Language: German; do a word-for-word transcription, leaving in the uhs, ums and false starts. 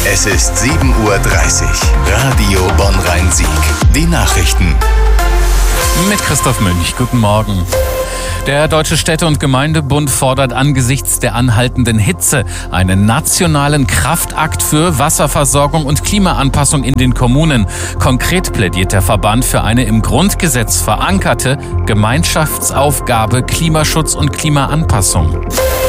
Es ist sieben Uhr dreißig. Radio Bonn-Rhein-Sieg. Die Nachrichten. Mit Christoph Münch. Guten Morgen. Der Deutsche Städte- und Gemeindebund fordert angesichts der anhaltenden Hitze einen nationalen Kraftakt für Wasserversorgung und Klimaanpassung in den Kommunen. Konkret plädiert der Verband für eine im Grundgesetz verankerte Gemeinschaftsaufgabe Klimaschutz und Klimaanpassung.